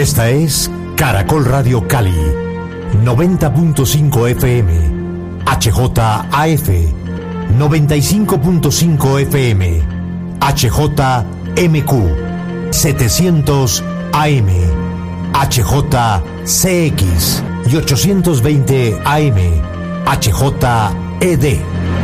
Esta es Caracol Radio Cali, 90.5 FM, HJAF, 95.5 FM, HJMQ, 700 AM, HJCX y 820 AM, HJED.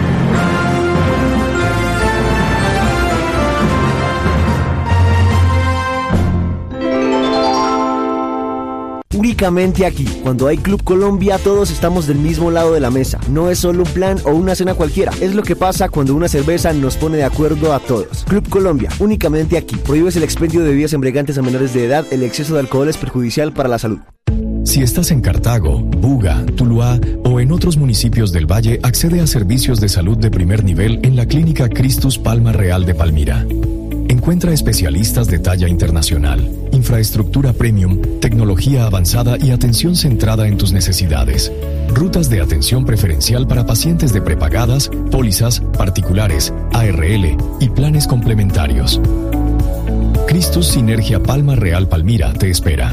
Únicamente aquí, cuando hay Club Colombia, todos estamos del mismo lado de la mesa. No es solo un plan o una cena cualquiera, es lo que pasa cuando una cerveza nos pone de acuerdo a todos. Club Colombia, únicamente aquí. Prohíbes el expendio de bebidas embriagantes a menores de edad. El exceso de alcohol es perjudicial para la salud. Si estás en Cartago, Buga, Tuluá o en otros municipios del Valle, accede a servicios de salud de primer nivel en la Clínica Cristus Palma Real de Palmira. Encuentra especialistas de talla internacional, infraestructura premium, tecnología avanzada y atención centrada en tus necesidades. Rutas de atención preferencial para pacientes de prepagadas, pólizas, particulares, ARL y planes complementarios. Cristus Sinergia Palma Real Palmira te espera.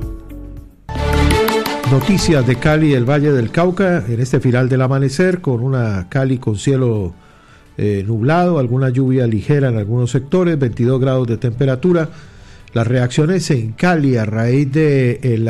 Noticias de Cali y el Valle del Cauca en este final del amanecer, con una Cali con cielo nublado, alguna lluvia ligera en algunos sectores, 22 grados de temperatura. Las reacciones en Cali a raíz del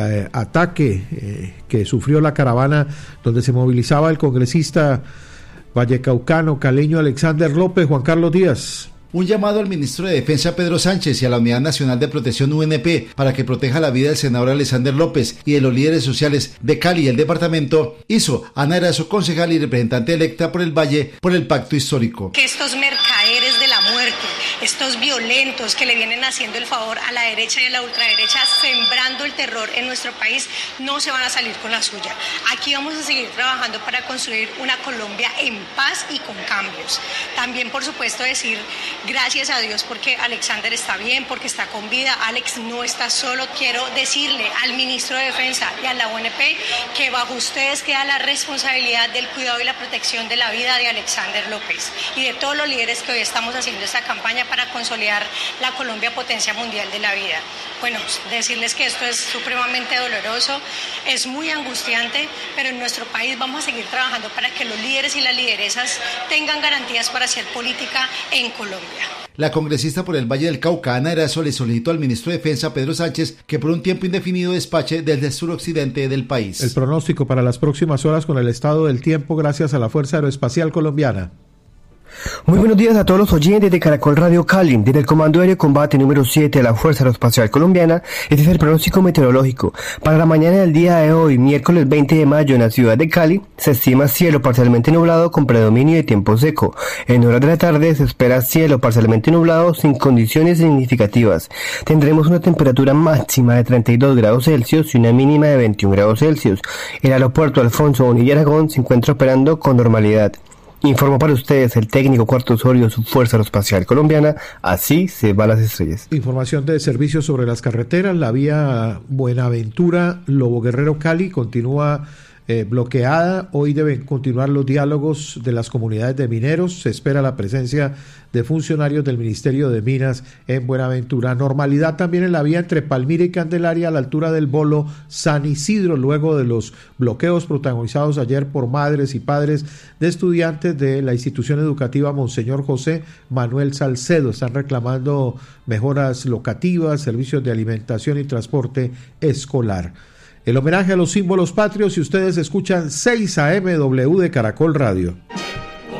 ataque que sufrió la caravana donde se movilizaba el congresista vallecaucano caleño Alexander López. Juan Carlos Díaz. Un llamado al ministro de Defensa Pedro Sánchez y a la Unidad Nacional de Protección UNP para que proteja la vida del senador Alexander López y de los líderes sociales de Cali y el departamento hizo Ana Erazo, concejal y representante electa por el Valle por el pacto histórico. Que estos mercaderes de la muerte, estos violentos que le vienen haciendo el favor a la derecha y a la ultraderecha, sembrando el terror en nuestro país, no se van a salir con la suya. Aquí vamos a seguir trabajando para construir una Colombia en paz y con cambios. También, por supuesto, decir gracias a Dios porque Alexander está bien, porque está con vida. Alex no está solo. Quiero decirle al ministro de Defensa y a la UNP que bajo ustedes queda la responsabilidad del cuidado y la protección de la vida de Alexander López y de todos los líderes que hoy estamos haciendo esta campaña para consolidar la Colombia potencia mundial de la vida. Bueno, decirles que esto es supremamente doloroso, es muy angustiante, pero en nuestro país vamos a seguir trabajando para que los líderes y las lideresas tengan garantías para hacer política en Colombia. La congresista por el Valle del Cauca, Ana Erazo, le solicitó al ministro de Defensa, Pedro Sánchez, que por un tiempo indefinido despache desde el suroccidente del país. El pronóstico para las próximas horas con el estado del tiempo gracias a la Fuerza Aeroespacial Colombiana. Muy buenos días a todos los oyentes de Caracol Radio Cali. Desde el Comando Aéreo Combate número 7 de la Fuerza Aeroespacial Colombiana, este es el pronóstico meteorológico. Para la mañana del día de hoy, miércoles 20 de mayo, en la ciudad de Cali, se estima cielo parcialmente nublado con predominio de tiempo seco. En horas de la tarde se espera cielo parcialmente nublado sin condiciones significativas. Tendremos una temperatura máxima de 32 grados Celsius y una mínima de 21 grados Celsius. El aeropuerto Alfonso Bonilla Aragón se encuentra operando con normalidad. Informó para ustedes el técnico Cuarto Osorio, su Fuerza Aeroespacial Colombiana. Así se van las estrellas. Información de servicios sobre las carreteras. La vía Buenaventura-Lobo Guerrero-Cali continúa bloqueada. Hoy deben continuar los diálogos de las comunidades de mineros. Se espera la presencia de funcionarios del Ministerio de Minas en Buenaventura. Normalidad también en la vía entre Palmira y Candelaria a la altura del Bolo San Isidro, luego de los bloqueos protagonizados ayer por madres y padres de estudiantes de la institución educativa Monseñor José Manuel Salcedo. Están reclamando mejoras locativas, servicios de alimentación y transporte escolar. El homenaje a los símbolos patrios, y ustedes escuchan 6 AM W de Caracol Radio.